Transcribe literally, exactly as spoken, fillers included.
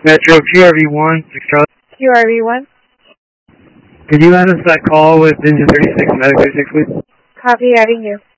Metro Q R V one, six Charlie. Q R V one. Could you let us that call with engine thirty-six Medic thirty-six, please? Copy, adding you.